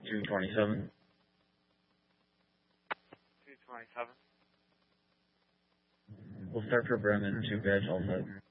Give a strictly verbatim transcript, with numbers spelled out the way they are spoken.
two twenty-seven. two twenty-seven. We'll start for Bremen, two badge, all set.